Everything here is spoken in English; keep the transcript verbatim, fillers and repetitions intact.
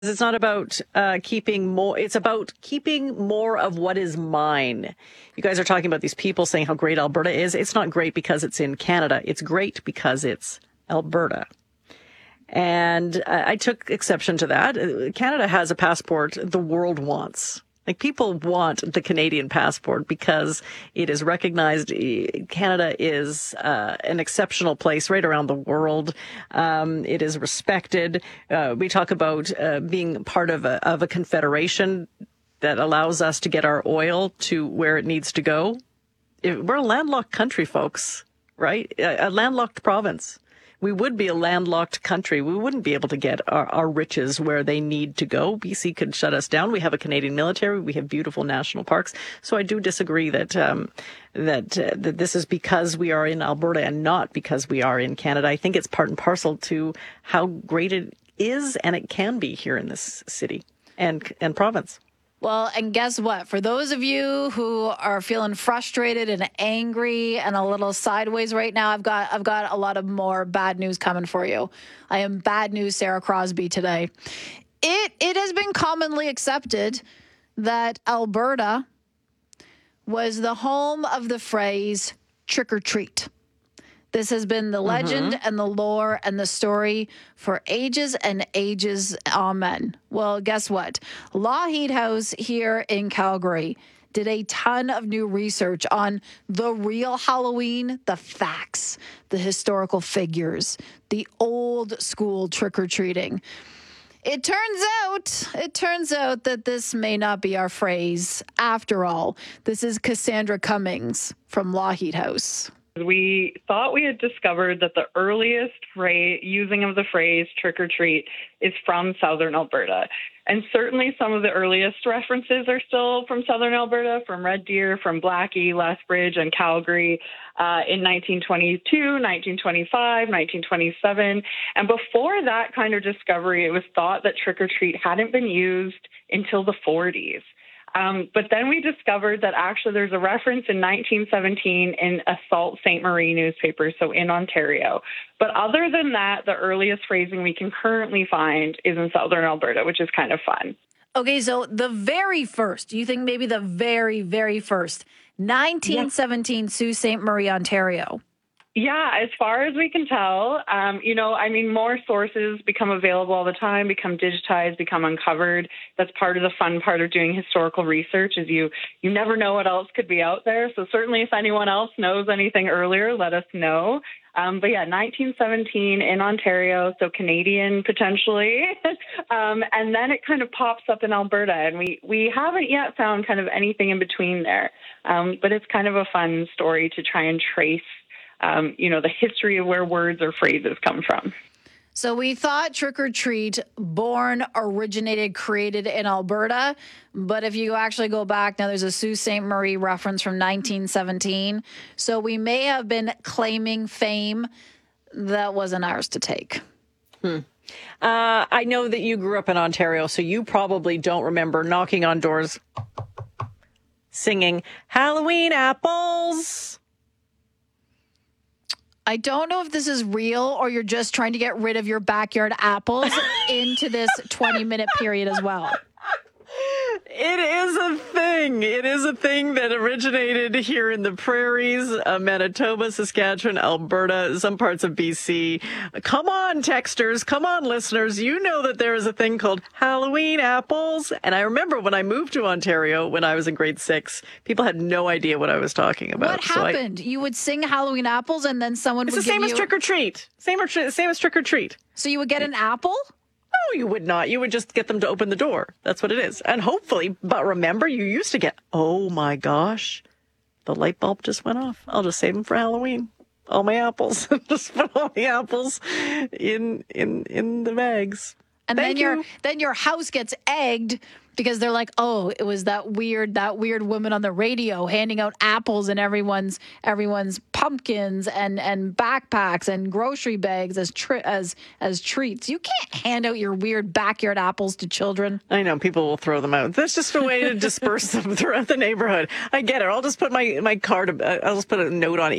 It's not about uh, keeping more. It's about keeping more of what is mine. You guys are talking about these people saying how great Alberta is. It's not great because it's in Canada. It's great because it's Alberta. And I took exception to that. Canada has a passport the world wants. Like, people want the Canadian passport because it is recognized. Canada is uh, an exceptional place right around the world. Um, it is respected. Uh, we talk about uh, being part of a, of a confederation that allows us to get our oil to where it needs to go. If, we're a landlocked country, folks, right? A, a landlocked province. We would be a landlocked country. We wouldn't be able to get our, our riches where they need to go. B C could shut us down. We have a Canadian military. We have beautiful national parks. So I do disagree that um, that uh, that this is because we are in Alberta and not because we are in Canada. I think it's part and parcel to how great it is and it can be here in this city and and province. Well, and guess what? For those of you who are feeling frustrated and angry and a little sideways right now, I've got I've got a lot of more bad news coming for you. I am bad news Sarah Crosby today. It it has been commonly accepted that Alberta was the home of the phrase trick or treat. This has been the legend mm-hmm. and the lore and the story for ages and ages. Amen. Well, guess what? Lougheed House here in Calgary did a ton of new research on the real Halloween, the facts, the historical figures, the old school trick-or-treating. It turns out, it turns out that this may not be our phrase after all. This is Cassandra Cummings from Lougheed House. We thought we had discovered that the earliest phrase, using of the phrase trick or treat is from southern Alberta. And certainly some of the earliest references are still from southern Alberta, from Red Deer, from Blackie, Lethbridge, and Calgary uh, in nineteen twenty-two, nineteen twenty-five, nineteen twenty-seven. And before that kind of discovery, it was thought that trick or treat hadn't been used until the forties. Um, but then we discovered that actually there's a reference in nineteen seventeen in a Sault Ste. Marie newspaper, so in Ontario. But other than that, the earliest phrasing we can currently find is in southern Alberta, which is kind of fun. Okay, so the very first, you think maybe the very, very first, nineteen seventeen, yeah. Sault Ste. Marie, Ontario. Yeah, as far as we can tell, um, you know, I mean, more sources become available all the time, become digitized, become uncovered. That's part of the fun part of doing historical research is you, you never know what else could be out there. So certainly if anyone else knows anything earlier, let us know. Um, but yeah, nineteen seventeen in Ontario, so Canadian potentially. um, and then it kind of pops up in Alberta, and we, we haven't yet found kind of anything in between there. Um, but it's kind of a fun story to try and trace Um, you know, the history of where words or phrases come from. So we thought trick or treat, born, originated, created in Alberta. But if you actually go back, now there's a Sault Ste. Marie reference from nineteen seventeen. So we may have been claiming fame that wasn't ours to take. Hmm. Uh, I know that you grew up in Ontario, so you probably don't remember knocking on doors, singing Halloween apples. I don't know if this is real or you're just trying to get rid of your backyard apples into this twenty-minute period as well. It is a thing. It is a thing that originated here in the prairies, uh, Manitoba, Saskatchewan, Alberta, some parts of B C. Come on, texters. Come on, listeners. You know that there is a thing called Halloween apples. And I remember when I moved to Ontario when I was in grade six, people had no idea what I was talking about. What happened? So I, you would sing Halloween apples and then someone would give you... It's the same as trick or treat. Same, or, same as trick or treat. So you would get an apple? No, you would not. You would just get them to open the door. That's what it is. And hopefully, but remember, you used to get, oh my gosh, the light bulb just went off. I'll just save them for Halloween. All my apples. Just put all the apples in in in the bags. And Thank then you. your then your house gets egged because they're like, oh, it was that weird that weird woman on the radio handing out apples in everyone's everyone's pumpkins and, and backpacks and grocery bags as tri- as as treats. You can't hand out your weird backyard apples to children. I know people will throw them out. That's just a way to disperse them throughout the neighborhood. I get it. I'll just put my my card. I'll just put a note on it.